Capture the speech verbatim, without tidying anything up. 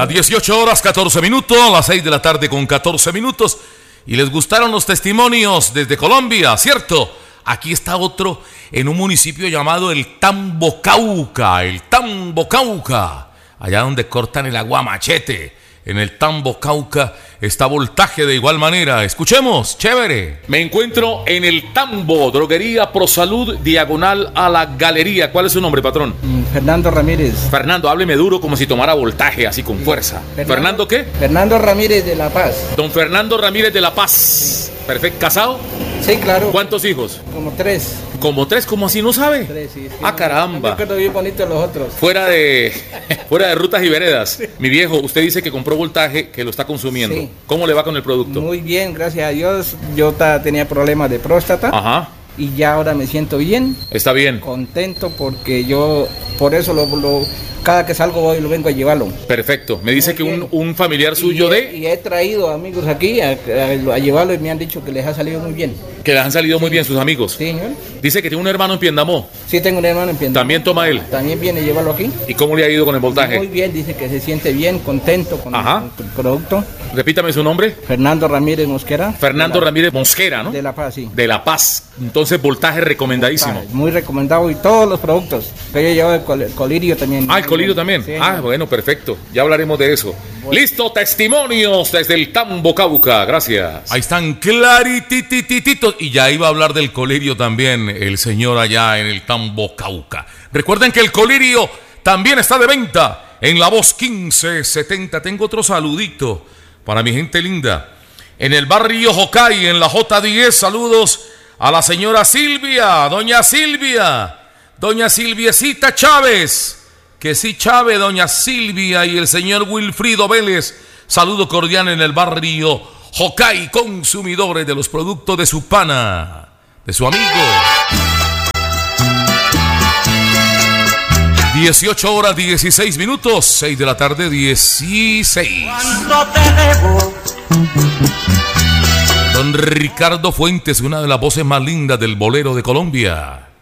Las dieciocho horas catorce minutos, las seis de la tarde con catorce minutos. Y les gustaron los testimonios desde Colombia, ¿cierto? Aquí está otro en un municipio llamado el Tambo Cauca, el Tambo Cauca, allá donde cortan el agua a machete. En el Tambo Cauca está Voltaje de igual manera. Escuchemos, chévere. Me encuentro en el Tambo, droguería Prosalud, diagonal a la galería. ¿Cuál es su nombre, patrón? Fernando Ramírez. Fernando, hábleme duro como si tomara voltaje, así con fuerza. ¿Fernando, ¿Fernando qué? Fernando Ramírez de La Paz. Don Fernando Ramírez de La Paz. Sí. Perfecto. ¿Casado? Sí, claro. ¿Cuántos hijos? Como tres. ¿Como tres? ¿Cómo así? ¿No sabe? Tres, sí. sí ah, no, caramba. Yo creo bien bonito los otros. Fuera de, fuera de rutas y veredas. Sí. Mi viejo, usted dice que compró voltaje, que lo está consumiendo. Sí. ¿Cómo le va con el producto? Muy bien, gracias a Dios. Yo tenía problemas de próstata. Ajá. Y ya ahora me siento bien. Está bien. Contento porque yo, por eso lo, lo cada que salgo voy lo vengo a llevarlo. Perfecto. Me dice muy que un, un familiar suyo y, de... Y he traído amigos aquí a, a, a llevarlo y me han dicho que les ha salido muy bien. Que les han salido sí. muy bien sus amigos. Sí, señor. Dice que tiene un hermano en Piendamó. Sí, tengo un hermano en Piendamó. ¿También toma él? También viene a llevarlo aquí. ¿Y cómo le ha ido con el voltaje? Muy bien, dice que se siente bien, contento con, el, con el producto. Repítame su nombre. Fernando Ramírez Mosquera. Fernando la, Ramírez Mosquera, ¿no? De La Paz, sí. De La Paz. Entonces, voltaje recomendadísimo. Voltaje, muy recomendado y todos los productos. Pero yo llevo el, col el colirio también. Ah, el colirio también. Sí, ah, bueno, perfecto. Ya hablaremos de eso. Bueno. Listo, testimonios desde el Tambo Cauca. Gracias. Ahí están clarititititos. Y ya iba a hablar del colirio también, el señor allá en el Tambo Cauca. Recuerden que el colirio también está de venta en La Voz quince setenta. Tengo otro saludito para mi gente linda. En el barrio Jocay, en la J diez, saludos a la señora Silvia, doña Silvia, doña Silviecita Chávez. Que sí, Chávez, doña Silvia y el señor Wilfrido Vélez. Saludo cordial en el barrio Jocay, consumidores de los productos de su pana, de su amigo. dieciocho horas dieciséis minutos, seis de la tarde, dieciséis. ¿Cuánto te debo? Don Ricardo Fuentes, una de las voces más lindas del bolero de Colombia.